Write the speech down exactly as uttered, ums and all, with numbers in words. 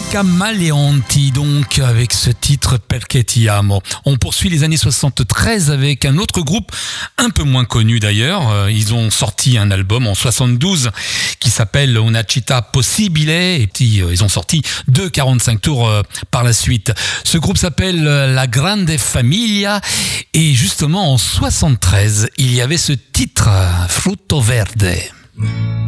Camaleonti, donc, avec ce titre Perché ti amo. On poursuit les années soixante-treize avec un autre groupe, un peu moins connu d'ailleurs. Ils ont sorti un album en soixante-douze qui s'appelle Una città possibile, et puis ils ont sorti deux quarante-cinq tours par la suite. Ce groupe s'appelle La Grande Famiglia, et justement en soixante-treize, il y avait ce titre, Frutto Verde.